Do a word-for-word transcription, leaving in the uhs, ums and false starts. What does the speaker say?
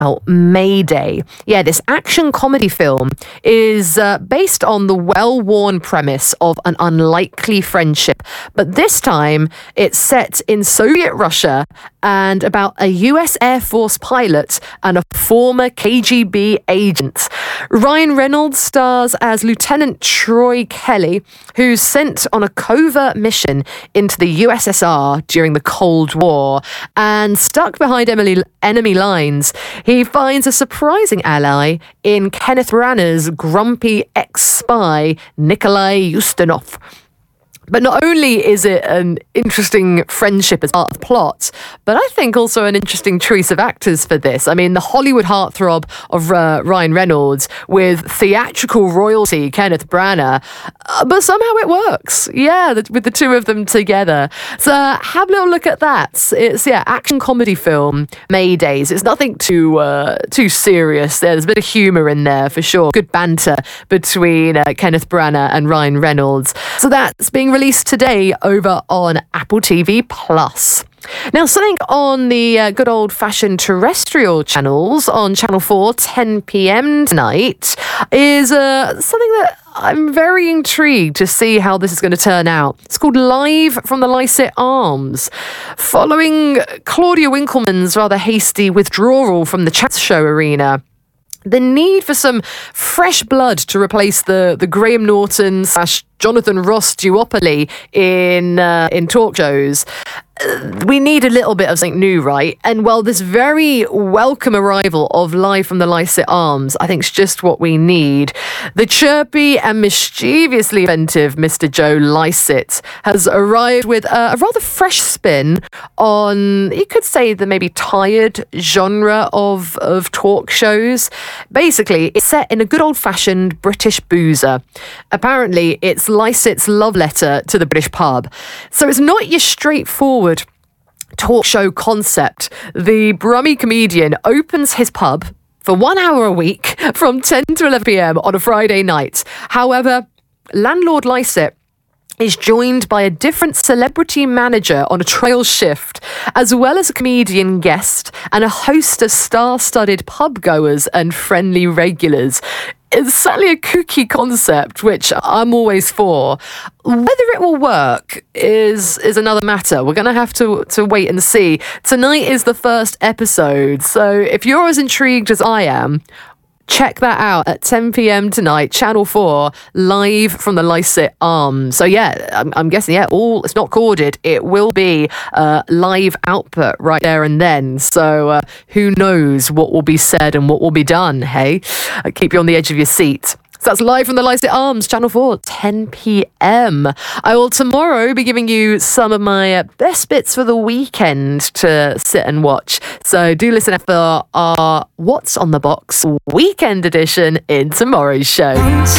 Mayday. Yeah, this action comedy film is uh, based on the well-worn premise of an unlikely friendship, but this time it's set in Soviet Russia and about a U S Air Force pilot and a former K G B agent. Ryan Reynolds stars as Lieutenant Troy Kelly, who's sent on a covert mission into the U S S R during the Cold War, and stuck behind enemy, enemy lines, he finds a surprising ally in Kenneth Branagh's grumpy ex-spy, Nikolai Ustinov. But not only is it an interesting friendship as part of the plot, but I think also an interesting choice of actors for this. I mean, the Hollywood heartthrob of uh, Ryan Reynolds with theatrical royalty, Kenneth Branagh, uh, but somehow it works. Yeah, the, with the two of them together. So uh, have a little look at that. It's, yeah, action comedy film, Maydays. It's nothing too uh, too serious. There's a bit of humour in there for sure. Good banter between uh, Kenneth Branagh and Ryan Reynolds. So that's being released today over on Apple T V Plus. Now, something on the uh, good old-fashioned terrestrial channels on Channel four, ten p.m. tonight, is uh, something that I'm very intrigued to see how this is going to turn out. It's called Live from the Lycett Arms. Following Claudia Winkleman's rather hasty withdrawal from the chat show arena, the need for some fresh blood to replace the, the Graham Norton slash Jonathan Ross duopoly in uh, in talk shows. We need a little bit of something new, right? And well, this very welcome arrival of Live from the Lycett Arms, I think, is just what we need. The chirpy and mischievously inventive Mister Joe Lycett has arrived with a, a rather fresh spin on, you could say, the maybe tired genre of, of talk shows. Basically, it's set in a good old-fashioned British boozer. Apparently, it's Lycett's love letter to the British pub. So it's not your straightforward talk show concept. The Brummy comedian opens his pub for one hour a week from ten to eleven p.m. on a Friday night. However, landlord Lycett is joined by a different celebrity manager on a trail shift, as well as a comedian guest and a host of star-studded pub goers and friendly regulars. It's certainly a kooky concept, which I'm always for. Whether it will work is is another matter. We're going to have to, to wait and see. Tonight is the first episode, so if you're as intrigued as I am, check that out at ten p.m. tonight, Channel four, Live from the Lycett Arms. So yeah, I'm, I'm guessing, yeah, all it's not corded. It will be uh, live output right there and then. So uh, who knows what will be said and what will be done, hey? I keep you on the edge of your seat. So that's Live from the Lycett Arms, Channel four, ten p.m. I will tomorrow be giving you some of my best bits for the weekend to sit and watch. So do listen out for our What's on the Box weekend edition in tomorrow's show.